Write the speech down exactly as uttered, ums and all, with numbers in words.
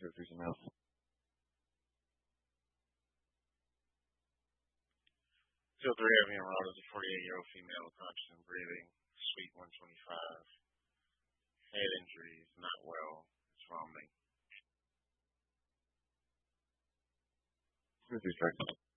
sure if there's enough. Still three having enrolled as a forty-eight-year-old female with oxygen breathing, suite one twenty-five. Head injuries, not well. It's vomiting. Fifty seconds.